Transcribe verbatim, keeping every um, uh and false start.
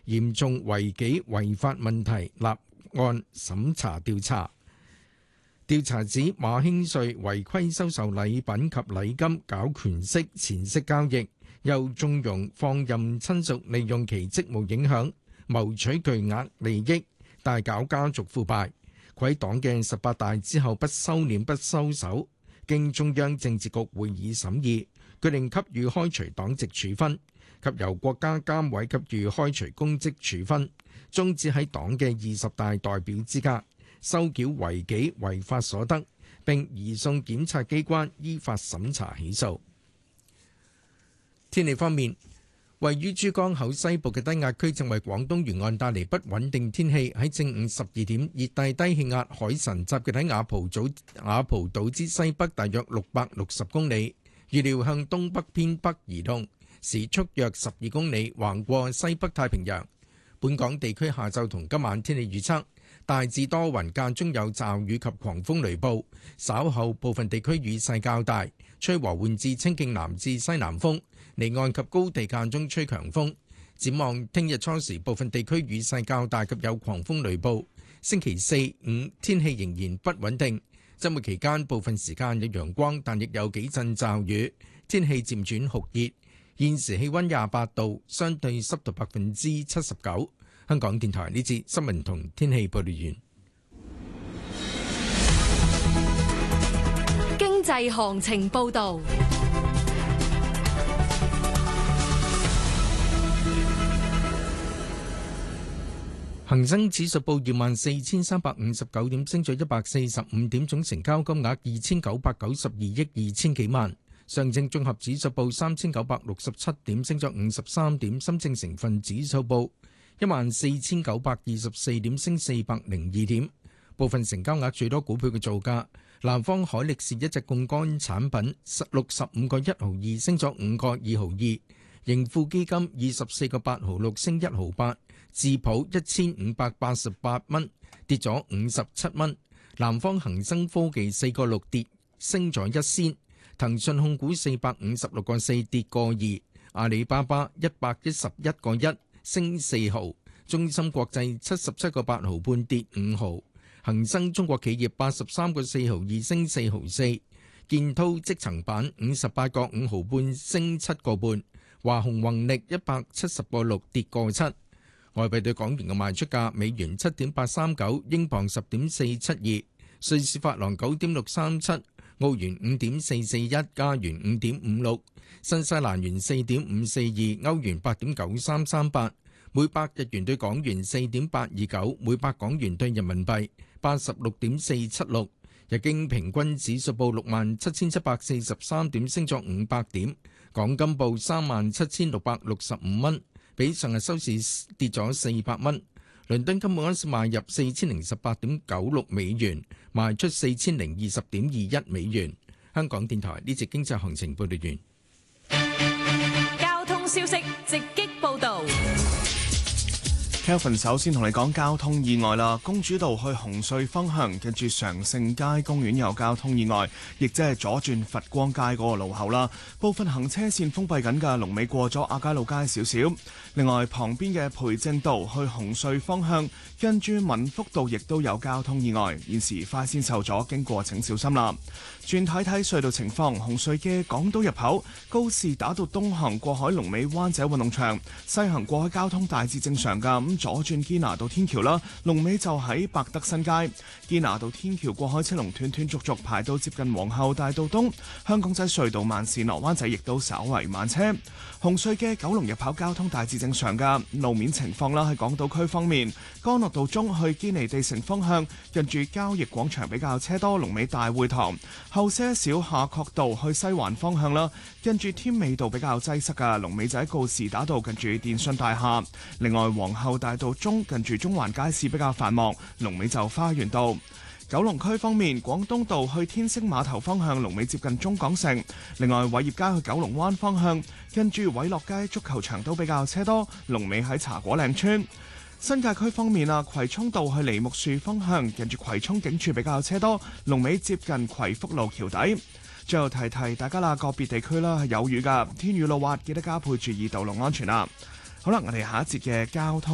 嚴重違紀違法問題立案審查調查。調查指馬興瑞違規收受禮品及禮金，搞權色錢色交易，又縱容放任親屬利用其職務影響，謀取巨額利益，大搞家族腐敗。佢喺黨嘅十八大之後不收斂不收手，經中央政治局會議審議，決定給予開除黨籍處分，及由國家監委給予開除公職處分，終止喺黨嘅二十大代表資格，收繳違紀違法所得，並移送檢察機關依法審查起訴。天氣方面，位於珠江口西部嘅低壓區正為廣東沿岸帶嚟不穩定天氣。喺正午十二點，熱帶低氣壓海神集結喺雅蒲島雅蒲島之西北大約六百六十公里，預料向東北偏北移動，時速約十二公里，橫過西北太平洋。本港地區下晝同今晚天氣預測，大致多雲，間中有驟雨及狂風雷暴，稍後部分地區雨勢較大，吹和緩至清勁南至西南風，離岸及高地間中吹強風。展望聽日初時部分地區雨勢較大及有狂風雷暴，星期四五天氣仍然不穩定，週末期間部分時間有陽光，但亦有幾陣驟雨，天氣漸轉酷熱。現時氣溫廿八度，相對濕度百分之七十九。香港電台呢節新聞同天氣報道完。 經濟行情報道。 恒生指數報二萬四千三百五十九點，升咗一百四十五點，總成交金額二千九百九十二億二千幾萬。上證綜合指數報三千九百六十七點，升咗五十三點。深證成分指數報一萬四千九百二十四點，升四百零二點。部分成交額最多股票嘅造價：南方海力士一隻槓桿產品六十五個一毫二，升咗五個二毫二；盈富基金二十四個八毫六，升一毫八；智普一千五百八十八蚊，跌咗五十七蚊；南方恒生科技四個六跌，升咗一仙；騰訊控股四百五十六個四，跌個二；阿里巴巴一百一十一個一，升四毫；中芯國際七十七個八毫半，跌五毫；恒生中國企業八十三個四毫二，升四毫四；建滔積層板五十八個五毫半，升七個半；華虹宏力一百七十個六，跌個七。外幣對港元嘅賣出價：美元七點八三九，英鎊十點四七二，瑞士法郎九點六三七，澳元五點四四一，加元五點五六，新西蘭元四點五四二，歐元八點九三三八，每百日元對港元四點八二九，每百港元對人民幣八十六點四七六。日經平均指數報六萬七千七百四十三點，升咗五百點。港金報三萬七千六百六十五蚊，比上日收市跌咗四百蚊。倫敦金每盎司賣入四千零十八點九六美元，賣出四千零二十點二一美元。香港電台呢節經濟行情報道完。交通消息直擊報導。 Kelvin 首先同你講交通意外啦，公主道去紅隧方向，跟住常盛街公園有交通意外，亦即係左轉佛光街嗰個路口啦。部分行車線封閉緊㗎，龍尾過咗亞皆老街少少。另外旁邊嘅培正道去紅隧方向，跟住民福道亦都有交通意外，現時快線受阻，經過請小心啦。轉睇睇隧道情況，紅隧嘅港島入口告士打道東行過海龍尾灣仔運動場，西行過海交通大致正常㗎。咁左轉堅拿道天橋啦，龍尾就喺百德新街。堅拿道天橋過海車龍斷斷續續排到接近皇后大道東。香港仔隧道慢線落灣仔亦都稍為慢車。紅隧嘅九龍入口交通大致正常㗎。路面情況啦，喺港島區方面，干諾道中去堅尼地城方向，近住交易廣場比較車多，龍尾大會堂。後些少夏慤道去西環方向啦，近住添美道比較擠塞㗎，龍尾仔告士打道近住電訊大廈。另外皇后大道中近住中環街市比較繁忙，龍尾就花園道。九龍區方面，廣東道去天星碼頭方向，龍尾接近中港城。另外偉業街去九龍灣方向，近住偉樂街足球場都比較車多，龍尾喺茶果嶺村。新界區方面啊，葵涌道去梨木樹方向，近住葵涌警署比較車多，龍尾接近葵福路橋底。最後提提大家啦，個別地區啦係有雨㗎，天雨路滑，記得加倍注意道路安全啦。好啦，我哋下一節嘅交通